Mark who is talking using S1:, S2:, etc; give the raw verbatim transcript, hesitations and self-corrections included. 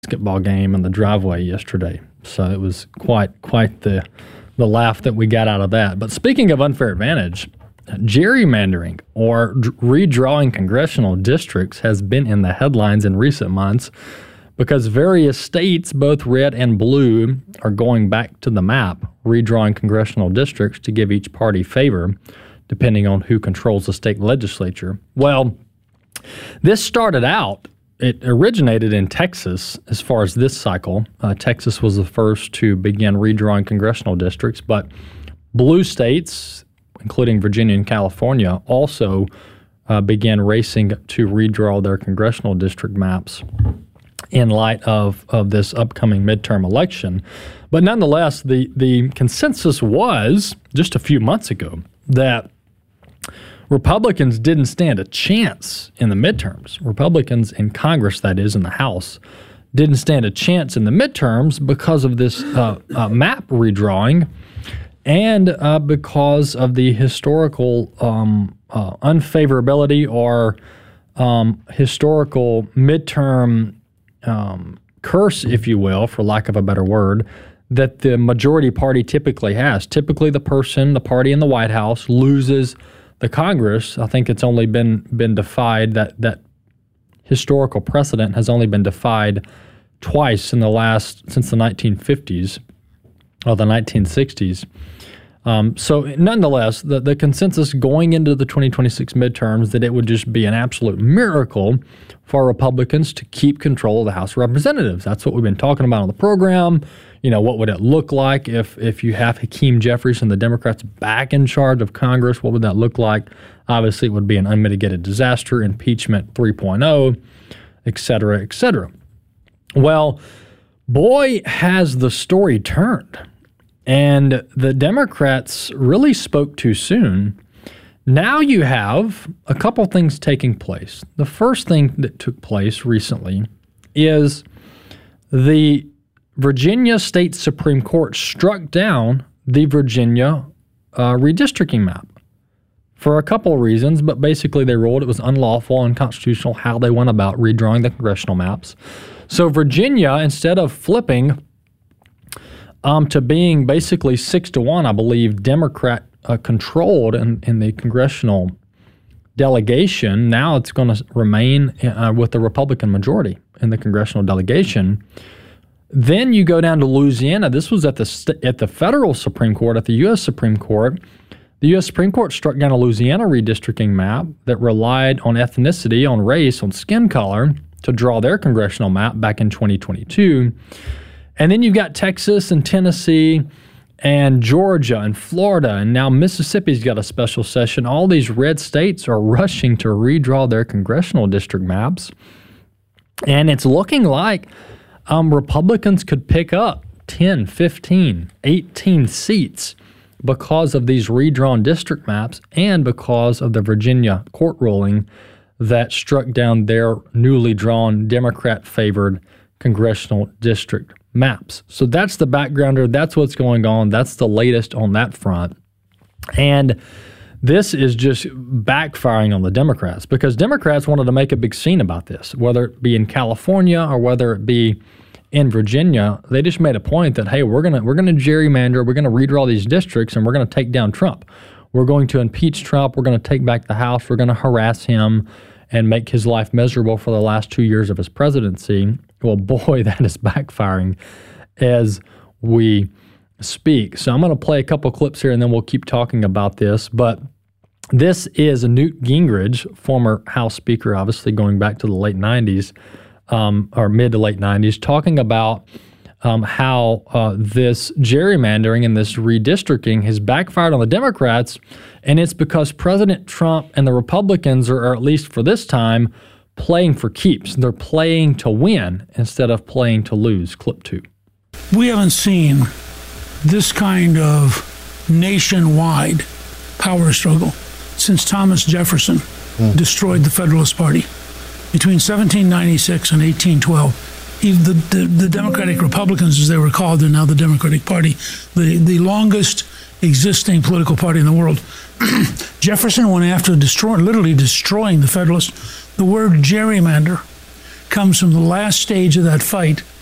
S1: basketball game in the driveway yesterday. So it was quite quite the the laugh that we got out of that. But speaking of unfair advantage, gerrymandering or d- redrawing congressional districts has been in the headlines in recent months because various states, both red and blue, are going back to the map, redrawing congressional districts to give each party favor, depending on who controls the state legislature. Well, this started out, it originated in Texas as far as this cycle. Uh, Texas was the first to begin redrawing congressional districts, but blue states, including Virginia and California, also uh, began racing to redraw their congressional district maps in light of, of this upcoming midterm election. But nonetheless, the, the consensus was just a few months ago that Republicans didn't stand a chance in the midterms. Republicans in Congress, that is, in the House, didn't stand a chance in the midterms because of this uh, uh, map redrawing and uh, because of the historical um, uh, unfavorability or um, historical midterm um, curse, if you will, for lack of a better word, that the majority party typically has. Typically, the person, the party in the White House, loses the Congress. I think it's only been been defied, that that historical precedent has only been defied twice in the last, since the nineteen fifties or the nineteen sixties. Um, so nonetheless, the, the consensus going into the twenty twenty-six midterms that it would just be an absolute miracle for Republicans to keep control of the House of Representatives. That's what we've been talking about on the program. You know, what would it look like if, if you have Hakeem Jeffries and the Democrats back in charge of Congress? What would that look like? Obviously, it would be an unmitigated disaster, impeachment three point oh, et cetera, et cetera. Well, boy, has the story turned. And the Democrats really spoke too soon. Now you have a couple things taking place. The first thing that took place recently is the Virginia State Supreme Court struck down the Virginia uh, redistricting map for a couple of reasons, but basically they ruled it was unlawful and unconstitutional how they went about redrawing the congressional maps. So Virginia, instead of flipping um, to being basically six to one, I believe, Democrat uh, controlled in, in the congressional delegation, now it's going to remain uh, with the Republican majority in the congressional delegation. Then you go down to Louisiana. This was at the st- at the federal Supreme Court, at the U S Supreme Court. The U S Supreme Court struck down a Louisiana redistricting map that relied on ethnicity, on race, on skin color to draw their congressional map back in twenty twenty-two. And then you've got Texas and Tennessee and Georgia and Florida, and now Mississippi's got a special session. All these red states are rushing to redraw their congressional district maps. And it's looking like Um, Republicans could pick up ten, fifteen, eighteen seats because of these redrawn district maps and because of the Virginia court ruling that struck down their newly drawn Democrat-favored congressional district maps. So that's the backgrounder. That's what's going on. That's the latest on that front. And this is just backfiring on the Democrats because Democrats wanted to make a big scene about this, whether it be in California or whether it be in Virginia. They just made a point that, hey, we're gonna we're gonna gerrymander, we're gonna redraw these districts, and we're gonna take down Trump. We're going to impeach Trump. We're gonna take back the House. We're gonna harass him and make his life miserable for the last two years of his presidency. Well, boy, that is backfiring as we speak. So I'm going to play a couple clips here, and then we'll keep talking about this. But this is Newt Gingrich, former House Speaker, obviously going back to the late nineties, um, or mid to late nineties, talking about um, how uh, this gerrymandering and this redistricting has backfired on the Democrats, and it's because President Trump and the Republicans are, or at least for this time, playing for keeps. They're playing to win instead of playing to lose. Clip two.
S2: We haven't seen this kind of nationwide power struggle since Thomas Jefferson mm. destroyed the Federalist Party. Between seventeen ninety-six and eighteen twelve, even the, the, the Democratic Republicans, as they were called, they're now the Democratic Party, the, the longest existing political party in the world. Jefferson went after destroy, literally destroying the Federalists. The word gerrymander comes from the last stage of that fight